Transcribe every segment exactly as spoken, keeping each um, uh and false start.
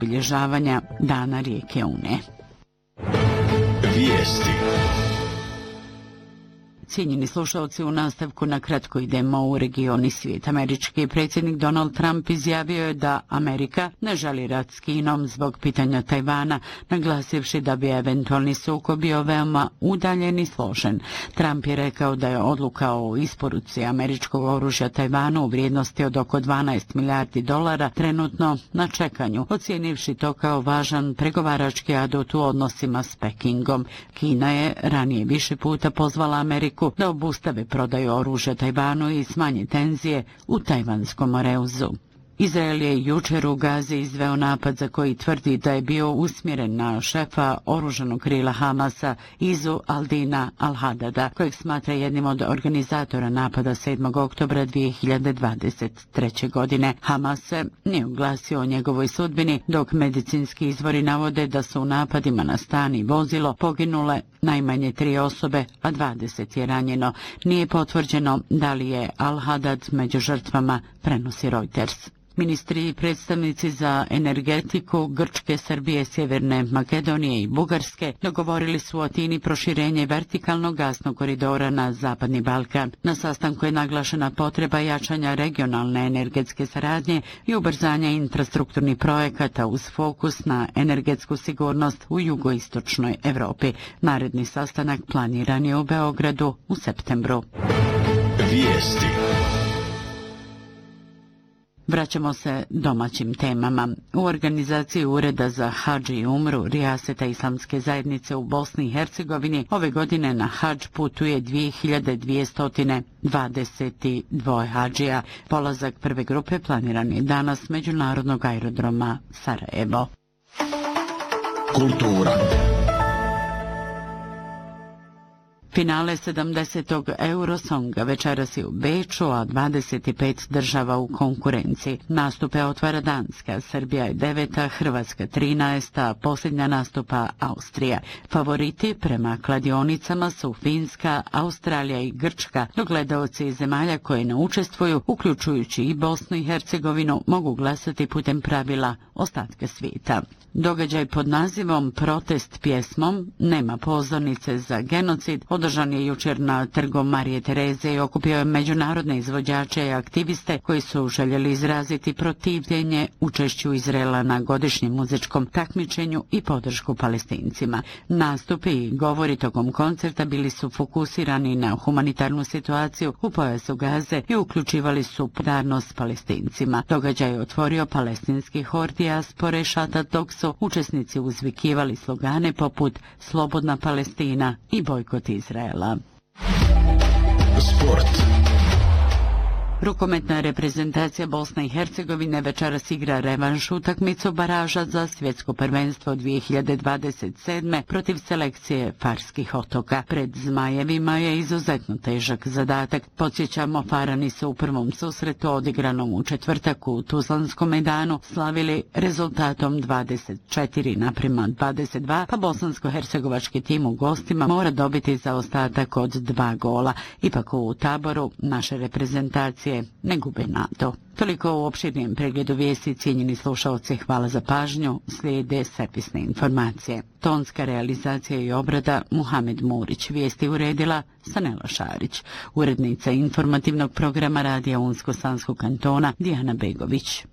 obilježavanja Dana rijeke Une. Vijesti. Cijenjeni slušalci, u nastavku na kratko idemo u regioni svijeta. Američki predsjednik Donald Trump izjavio je da Amerika ne želi rat s Kinom zbog pitanja Tajvana, naglasivši da bi eventualni sukob bio veoma udaljen i složen. Trump je rekao da je odluka o isporuci američkog oružja Tajvanu u vrijednosti od oko dvanaest milijardi dolara trenutno na čekanju, ocijenivši to kao važan pregovarački adut u odnosima s Pekingom. Kina je ranije više puta pozvala Ameriku da obustave prodaju oružja Tajvanu i smanji tenzije u tajvanskom moreuzu. Izrael je jučer u Gazi izveo napad za koji tvrdi da je bio usmjeren na šefa oružanog krila Hamasa Izu Aldina Al-Hadada, kojeg smatra jednim od organizatora napada sedmog oktobra dvije hiljade dvadeset treće. godine. Hamas se nije oglasio o njegovoj sudbini, dok medicinski izvori navode da su u napadima na stan i vozilo poginule najmanje tri osobe, a dvadeset je ranjeno. Nije potvrđeno da li je Al-Hadad među žrtvama, prenosi Reuters. Ministri i predstavnici za energetiku Grčke, Srbije, Sjeverne Makedonije i Bugarske dogovorili su u Atini proširenje vertikalnog gasnog koridora na Zapadni Balkan. Na sastanku je naglašena potreba jačanja regionalne energetske saradnje i ubrzanja infrastrukturnih projekata uz fokus na energetsku sigurnost u jugoistočnoj Europi. Naredni sastanak planiran je u Beogradu u septembru. Vijesti. Vraćamo se domaćim temama. U organizaciji Ureda za hadž i umru Rijaseta Islamske zajednice u Bosni i Hercegovini ove godine na hadž putuje dvije hiljade dvjesto dvadeset dva hadžija. Polazak prve grupe planiran je danas s međunarodnog aerodroma Sarajevo. Kultura. Finale sedamdesetog Eurosonga večeras je u Beču, a dvadeset pet država u konkurenciji. Nastupe otvara Danska, Srbija je deveta, Hrvatska trinaesta, a posljednja nastupa Austrija. Favoriti prema kladionicama su Finska, Australija i Grčka, dok gledaoci iz zemalja koje ne učestvuju, uključujući i Bosnu i Hercegovinu, mogu glasati putem pravila ostatka svijeta. Događaj pod nazivom Protest pjesmom Nema pozornice za genocid održan je jučer na trgu Marije Tereze i okupio je međunarodne izvođače i aktiviste koji su željeli izraziti protivljenje učešću Izraela na godišnjem muzičkom takmičenju i podršku Palestincima. Nastupi i govori tokom koncerta bili su fokusirani na humanitarnu situaciju u pojasu Gaze i uključivali su solidarnost s Palestincima. Događaj je otvorio palestinski hor dijaspore Šatat dok su učesnici uzvikivali slogane poput Slobodna Palestina i bojkot Izraela. Sport. Rukometna reprezentacija Bosne i Hercegovine večeras igra revanš utakmicu baraža za svjetsko prvenstvo dvije hiljade dvadeset sedme protiv selekcije Farskih otoka. Pred Zmajevima je izuzetno težak zadatak. Podsjećamo, Farani su u prvom susretu odigranom u četvrtak u Tuzlanskom Medanu slavili rezultatom dvadeset četiri naprema dvadeset dva, pa bosansko-hercegovački tim u gostima mora dobiti zaostatak od dva gola. Ipak u Taboru naše reprezentacije ne gube nadu. Toliko u opširnijem pregledu vijesti, cijenjeni slušalci, hvala za pažnju, slijede servisne informacije. Tonska realizacija i obrada Muhamed Murić, vijesti uredila Sanela Šarić, urednica informativnog programa Radija Unsko-Sanskog kantona Dijana Begović.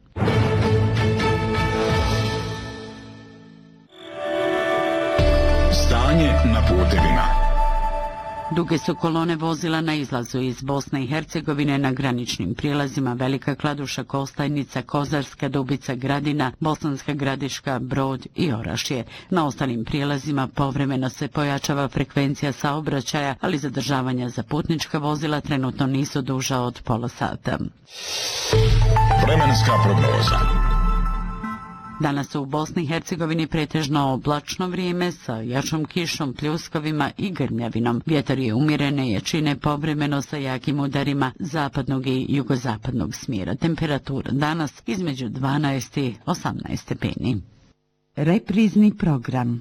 Stanje na putevima. Duge su kolone vozila na izlazu iz Bosne i Hercegovine na graničnim prijelazima Velika Kladuša, Kostajnica, Kozarska, Dubica, Gradina, Bosanska Gradiška, Brod i Orašje. Na ostalim prijelazima povremeno se pojačava frekvencija saobraćaja, ali zadržavanja za putnička vozila trenutno nisu duža od pola sata. Vremenska prognoza. Danas u Bosni i Hercegovini pretežno oblačno vrijeme sa jačom kišom, pljuskovima i grmljavinom. Vjetar je umjerene jačine, povremeno sa jakim udarima zapadnog i jugozapadnog smjera. Temperatura danas između dvanaest i osamnaest stepeni. Reprizni program.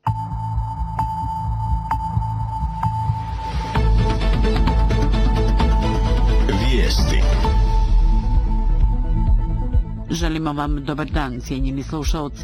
Vijesti. Želimo vam dobar dan, cijenjeni slušalci.